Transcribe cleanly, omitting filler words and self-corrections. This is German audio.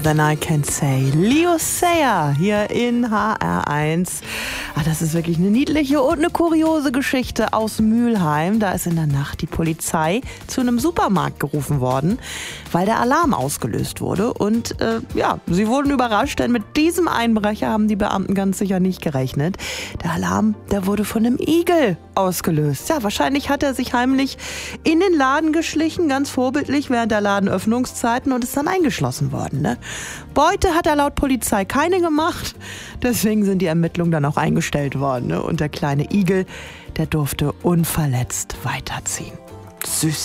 Then I Can Say. Leo Sayer hier in HR1. Das ist wirklich eine niedliche und eine kuriose Geschichte aus Mülheim. Da ist in der Nacht die Polizei zu einem Supermarkt gerufen worden, weil der Alarm ausgelöst wurde. Und sie wurden überrascht, denn mit diesem Einbrecher haben die Beamten ganz sicher nicht gerechnet. Der Alarm, der wurde von einem Igel ausgelöst. Ja, wahrscheinlich hat er sich heimlich in den Laden geschlichen, ganz vorbildlich während der Ladenöffnungszeiten, und ist dann eingeschlossen worden. Ne? Beute hat er laut Polizei keine gemacht. Deswegen sind die Ermittlungen dann auch eingestellt worden. Ne? Und der kleine Igel, der durfte unverletzt weiterziehen. Süß.